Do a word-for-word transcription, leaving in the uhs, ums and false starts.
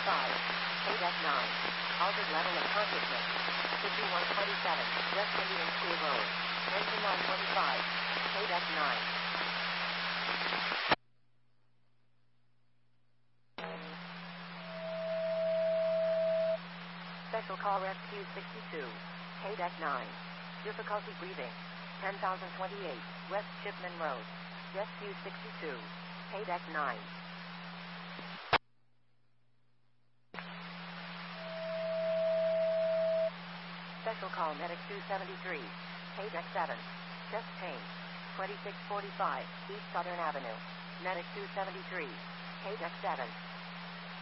five. K-Deck nine. Altered level of consciousness. fifty-one twenty-seven. West Indian School Road. Engine nine twenty-five. K-Deck nine. Special call rescue sixty-two. K-Deck nine. Difficulty breathing. ten thousand twenty-eight. West Shipman Road. Rescue sixty-two. K-Deck nine. Special call Medic two seventy-three. K-Deck seven. Chest pain. twenty-six forty-five. East Southern Avenue. Medic two seventy-three. K-Deck seven.